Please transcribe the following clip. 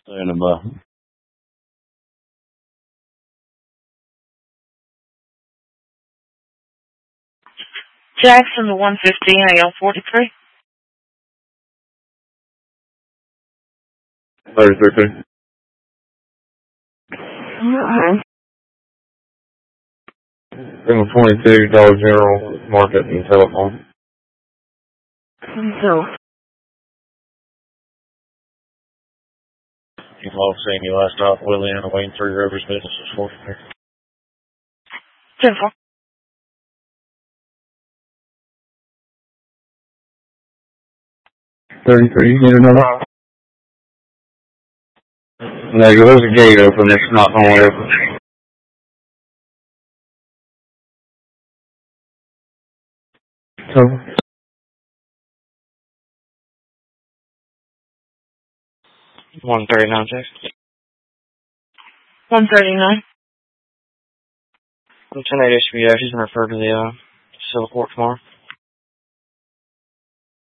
Standing by. Jackson to 115 AL 43. 33. Single 22, Dollar General Market and Telephone. So. You've all seen you last off Willie and Wayne 3 Rivers Businesses 43. 10-4. 33, you need another? Negative, there's a gate open, it's not going to open. So, 139, Jackson. 139. Lieutenant HBO, she's been referred to the civil court tomorrow.